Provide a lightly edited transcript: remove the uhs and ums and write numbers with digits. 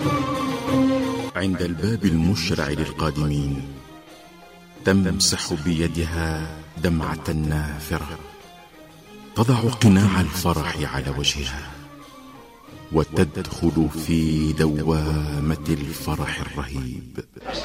عند الباب المشرع للقادمين تمسح بيدها دمعة نافرة، تضع قناع الفرح على وجهها وتدخل في دوامة الفرح الرهيب.